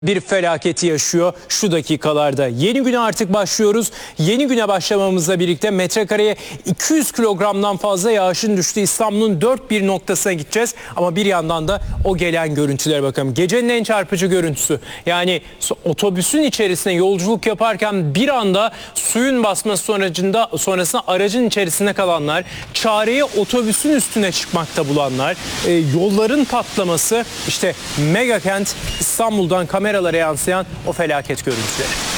Bir felaketi yaşıyor şu dakikalarda. Yeni güne artık başlıyoruz. Yeni güne başlamamızla birlikte metrekareye 200 kilogramdan fazla yağışın düştüğü İstanbul'un dört bir noktasına gideceğiz. Ama bir yandan da o gelen görüntülere bakalım. Gecenin en çarpıcı görüntüsü. Yani otobüsün içerisine yolculuk yaparken bir anda suyun basması sonrasında aracın içerisinde kalanlar, çareyi otobüsün üstüne çıkmakta bulanlar, yolların patlaması, işte mega kent İstanbul'dan kameralara yansıyan o felaket görüntüleri.